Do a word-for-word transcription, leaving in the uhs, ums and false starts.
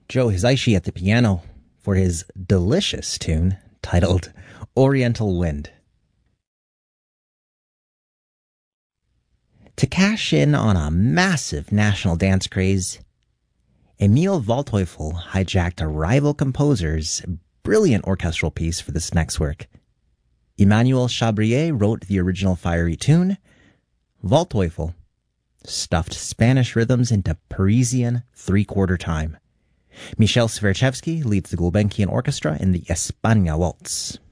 Joe Hisaishi at the piano for his delicious tune titled Oriental Wind. To cash in on a massive national dance craze, Emil Waldteufel hijacked a rival composer's brilliant orchestral piece for this next work. Emmanuel Chabrier wrote the original fiery tune. Waldteufel stuffed Spanish rhythms into Parisian three-quarter time. Michel Sverchevsky leads the Gulbenkian Orchestra in the España Waltz.